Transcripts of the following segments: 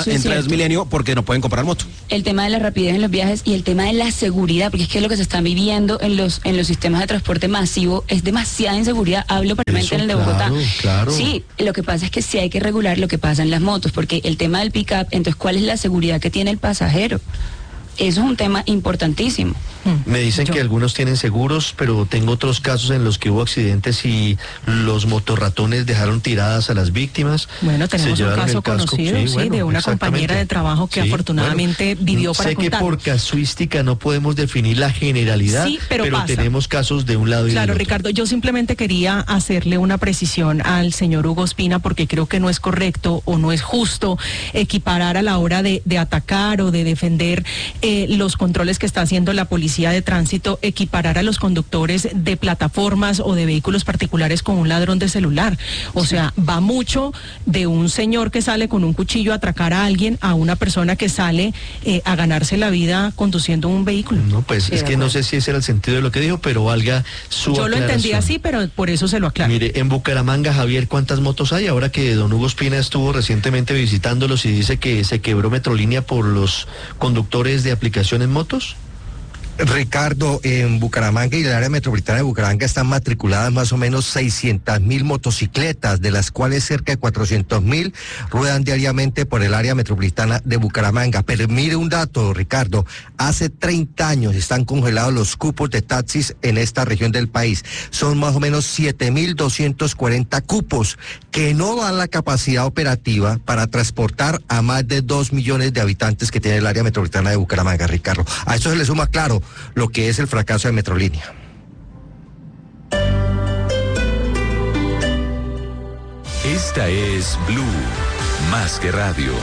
en Transmilenio porque no pueden comprar moto. El tema de la rapidez en los viajes y el tema de la seguridad, porque es que lo que se está viviendo en los sistemas de transporte masivo es demasiada inseguridad. Hablo particularmente en el de Bogotá. Claro. Sí, lo que pasa es que sí hay que regular lo que pasa en las motos, porque el tema del pick-up, entonces, ¿cuál es la seguridad que tiene el pasajero? Eso es un tema importantísimo. Me dicen que algunos tienen seguros, pero tengo otros casos en los que hubo accidentes y los motorratones dejaron tiradas a las víctimas. Bueno, tenemos un caso conocido, de una compañera de trabajo que afortunadamente vivió para contar. Sé que por casuística no podemos definir la generalidad, pero tenemos casos de un lado y del otro. Claro, Ricardo, yo simplemente quería hacerle una precisión al señor Hugo Ospina, porque creo que no es correcto o no es justo equiparar a la hora de atacar o de defender los controles que está haciendo la policía de tránsito, equiparar a los conductores de plataformas o de vehículos particulares con un ladrón de celular. O sea, va mucho de un señor que sale con un cuchillo a atracar a alguien a una persona que sale a ganarse la vida conduciendo un vehículo. No, pues es que no sé si ese era el sentido de lo que dijo, pero valga su Yo lo entendí así, pero por eso se lo aclaro. Mire, en Bucaramanga, Javier, ¿cuántas motos hay? Ahora que don Hugo Ospina estuvo recientemente visitándolos y dice que se quebró Metrolínea por los conductores de aplicaciones motos. Ricardo, en Bucaramanga y el área metropolitana de Bucaramanga están matriculadas más o menos 600.000 motocicletas, de las cuales cerca de 400.000 ruedan diariamente por el área metropolitana de Bucaramanga. Pero mire un dato, Ricardo, hace 30 años están congelados los cupos de taxis en esta región del país. Son más o menos 7.240 cupos que no dan la capacidad operativa para transportar a más de 2 millones de habitantes que tiene el área metropolitana de Bucaramanga, Ricardo. A eso se le suma, claro, lo que es el fracaso de Metrolínea. Esta es Blue, más que radio.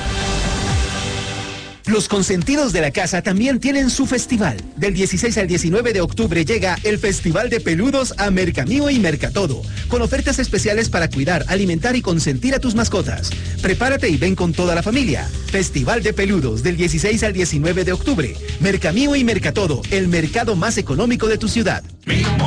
Los consentidos de la casa también tienen su festival. Del 16 al 19 de octubre llega el Festival de Peludos a Mercamío y Mercatodo, con ofertas especiales para cuidar, alimentar y consentir a tus mascotas. Prepárate y ven con toda la familia. Festival de Peludos del 16 al 19 de octubre. Mercamío y Mercatodo, el mercado más económico de tu ciudad.